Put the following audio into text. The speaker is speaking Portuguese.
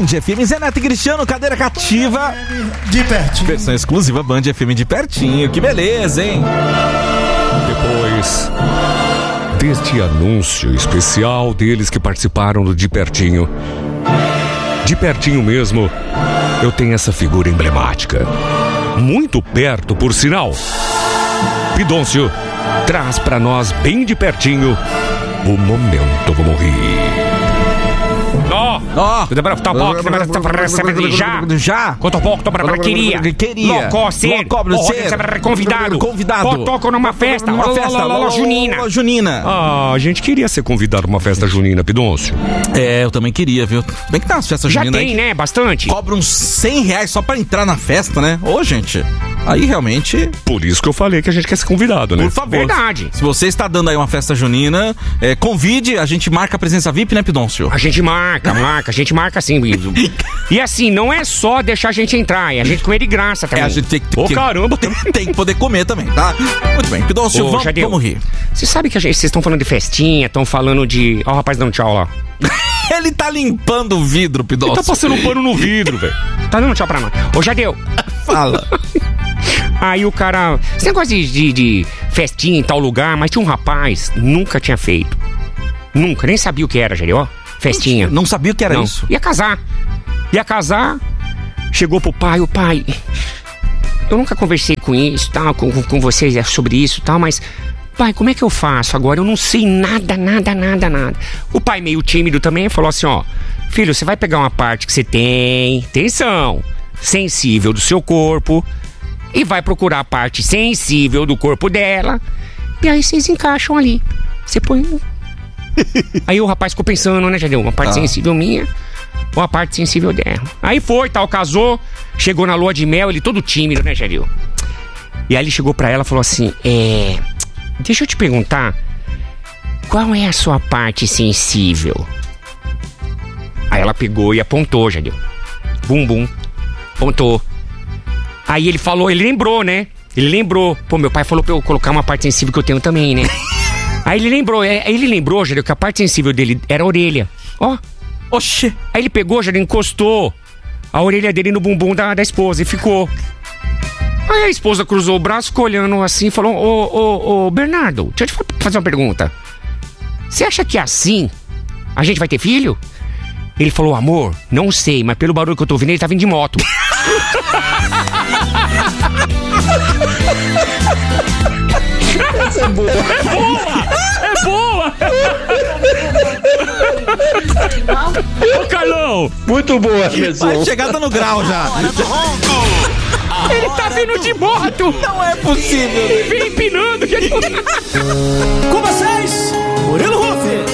Band FM, Zé Neto e Cristiano, cadeira cativa. De pertinho. Versão exclusiva Band FM de pertinho. Que beleza, hein? Depois deste anúncio especial deles que participaram do De Pertinho mesmo, eu tenho essa figura emblemática. Muito perto, por sinal. Pidoncio traz pra nós bem de pertinho o momento vamos rir. Já. Quanto pouco, queria. Locó, ser. Convidado. Toco numa festa. Junina. Ah, a gente queria ser convidado numa festa junina, Pidoncio. É, eu também queria, viu? Bem que tá umas festas juninas. Já tem, né? Bastante. Cobra uns R$100 só pra entrar na festa, né? Ô, gente, aí realmente... Por isso que eu falei que a gente quer ser convidado, né? Por favor. Verdade. Se você está dando aí uma festa junina, convide, a gente marca a presença VIP, né, Pidoncio? A gente marca sim. E assim, não é só deixar a gente entrar, é a gente comer de graça também. A gente tem que... caramba! Tem que poder comer também, tá? Muito bem, Pidoncio, vamos rir. Você sabe que vocês estão falando de festinha, estão falando de... Ó o rapaz dando tchau lá. Ele tá limpando o vidro, Pidoncio. Ele tá passando um pano no vidro, velho. Tá dando tchau pra nós. Ô, Jadeu. Fala. Aí o cara... Esse negócio de festinha em tal lugar, mas tinha um rapaz, nunca tinha feito. Nunca, nem sabia o que era, Jadeu, ó. Festinha. Não sabia o que era isso. Ia casar. Chegou pro pai, o pai... Eu nunca conversei com isso, tal, com vocês sobre isso, tal, mas... Pai, como é que eu faço agora? Eu não sei nada. O pai meio tímido também falou assim, ó... Filho, você vai pegar uma parte que você tem... Atenção! Sensível do seu corpo... E vai procurar a parte sensível do corpo dela... E aí vocês encaixam ali. Você põe... Aí o rapaz ficou pensando, né, Jadeu? Uma parte sensível minha ou a parte sensível dela. Aí foi, tal, casou. Chegou na lua de mel, ele todo tímido, né, Jadeu? E aí ele chegou pra ela e falou assim... Deixa eu te perguntar... Qual é a sua parte sensível? Aí ela pegou e apontou, Jadeu. Bum, apontou. Aí ele falou, ele lembrou, né? Pô, meu pai falou pra eu colocar uma parte sensível que eu tenho também, né? Aí ele lembrou, Jadeu, que a parte sensível dele era a orelha. Ó. Oxê. Aí ele pegou, Jadeu, encostou a orelha dele no bumbum da esposa e ficou. Aí a esposa cruzou o braço, ficou olhando assim e falou: Ô, Bernardo, deixa eu te fazer uma pergunta. Você acha que assim a gente vai ter filho? Ele falou: amor, não sei, mas pelo barulho que eu tô ouvindo, ele tá vindo de moto. Essa é boa. É boa! Ô, Carlão! Muito boa, pessoal. Vai chegar no grau já. Ele tá vindo de moto! Não é possível. E vem empinando.